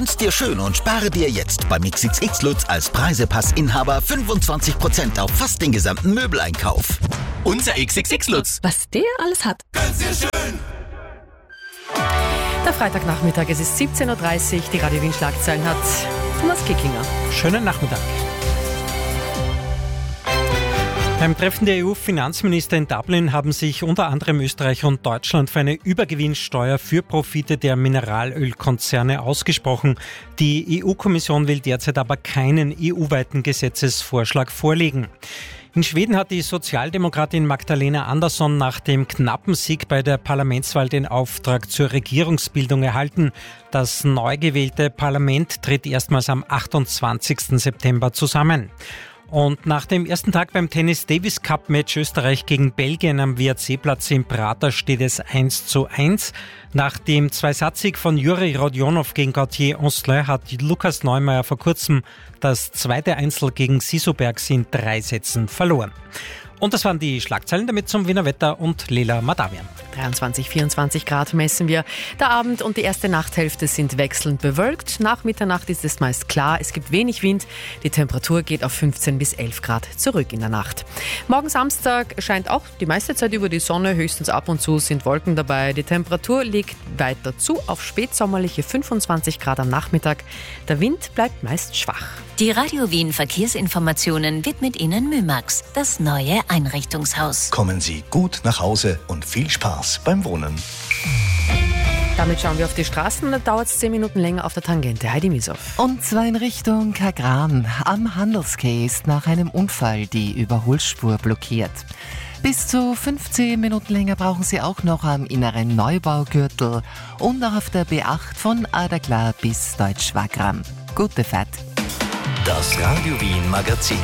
Gön's dir schön und spare dir jetzt beim XXX Lutz als Preisepass-Inhaber 25% auf fast den gesamten Möbeleinkauf. Unser XXX Lutz. Was der alles hat. Gön's dir schön. Der Freitagnachmittag, es ist 17.30 Uhr, die Radio Wien Schlagzeilen hat Thomas Kickinger. Schönen Nachmittag. Beim Treffen der EU-Finanzminister in Dublin haben sich unter anderem Österreich und Deutschland für eine Übergewinnsteuer für Profite der Mineralölkonzerne ausgesprochen. Die EU-Kommission will derzeit aber keinen EU-weiten Gesetzesvorschlag vorlegen. In Schweden hat die Sozialdemokratin Magdalena Andersson nach dem knappen Sieg bei der Parlamentswahl den Auftrag zur Regierungsbildung erhalten. Das neu gewählte Parlament tritt erstmals am 28. September zusammen. Und nach dem ersten Tag beim Tennis-Davis-Cup-Match Österreich gegen Belgien am WRC-Platz in Prater steht es 1:1. Nach dem Zweisatz-Sieg von Juri Rodionov gegen Gauthier Onslin hat Lukas Neumeier vor kurzem das zweite Einzel gegen Sisobergs in 3 Sätzen verloren. Und das waren die Schlagzeilen, damit zum Wiener Wetter und Lela Madavian. 23, 24 Grad messen wir. Der Abend und die erste Nachthälfte sind wechselnd bewölkt. Nach Mitternacht ist es meist klar, es gibt wenig Wind. Die Temperatur geht auf 15 bis 11 Grad zurück in der Nacht. Morgen Samstag scheint auch die meiste Zeit über die Sonne, höchstens ab und zu sind Wolken dabei. Die Temperatur liegt weiter zu auf spätsommerliche 25 Grad am Nachmittag. Der Wind bleibt meist schwach. Die Radio Wien Verkehrsinformationen widmet Ihnen Mymax, das neue Einrichtungshaus. Kommen Sie gut nach Hause und viel Spaß beim Wohnen. Damit schauen wir auf die Straßen. Da dauert es 10 Minuten länger auf der Tangente. Heidi Misow. Und zwar in Richtung Kagran. Am Handelskeh ist nach einem Unfall die Überholspur blockiert. Bis zu 15 Minuten länger brauchen Sie auch noch am inneren Neubaugürtel und auch auf der B8 von Adaklar bis Deutsch-Wagram. Gute Fahrt. Das Radio Wien Magazin.